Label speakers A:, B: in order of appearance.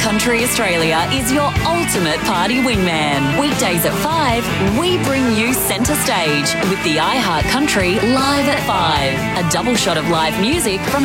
A: Country Australia is your ultimate party wingman. Weekdays at 5, we bring you centre stage with the iHeart Country Live at 5. A double shot of live music from